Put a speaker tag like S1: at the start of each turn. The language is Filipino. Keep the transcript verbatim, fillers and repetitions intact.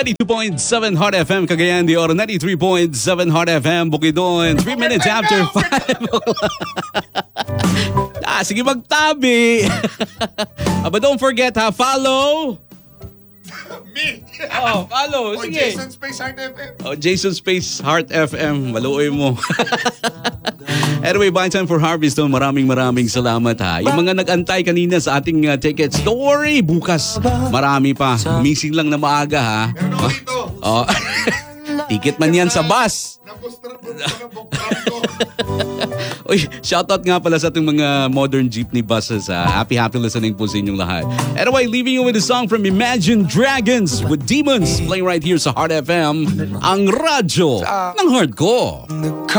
S1: ninety-two point seven Hot F M Cagayan de Oro, ninety-three point seven Hot F M Bukidnon. three minutes after five ah, sige magtabi. ah, but don't forget ha, follow
S2: Me!
S1: Oh, follow.
S2: O
S1: Sige.
S2: Jason Space Heart F M.
S1: Oh, Jason Space Heart F M. Maluoy mo. Anyway, by time for Harvest, oh, maraming maraming salamat ha. Yung mga nag-antay kanina sa ating uh, tickets, don't worry, bukas marami pa. Missing lang na maaga ha.
S2: Meron ako dito.
S1: Oh. Ticket man yan sa bus.
S2: Naposter po ko ng bukram ko.
S1: Uy, shoutout nga pala sa ating mga modern jeepney buses. Ha. Happy, happy listening po sa inyong lahat. Anyway, leaving you with a song from Imagine Dragons with Demons playing right here sa Heart F M, ang radyo ng heart ko.